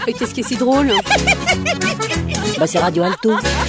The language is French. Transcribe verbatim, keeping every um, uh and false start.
Et qu'est-ce qui est si drôle? Bah c'est Radio Alto.